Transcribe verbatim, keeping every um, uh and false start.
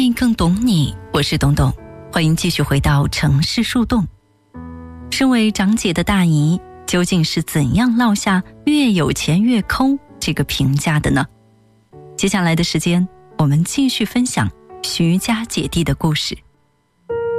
爱更懂你，我是董董，欢迎继续回到城市树洞。身为长姐的大姨，究竟是怎样落下越有钱越抠这个评价的呢？接下来的时间，我们继续分享徐家姐弟的故事。